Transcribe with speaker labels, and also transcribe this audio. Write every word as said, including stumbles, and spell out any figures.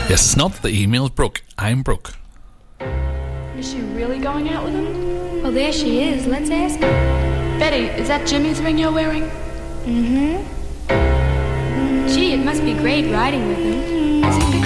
Speaker 1: Yes, it's not the email's Brooke. I'm Brooke.
Speaker 2: Is she really going out with him?
Speaker 3: Well, there she is. Let's ask her.
Speaker 2: Betty, is that Jimmy's ring you're wearing?
Speaker 3: Mm-hmm. Gee, it must be great riding with him.
Speaker 2: Is he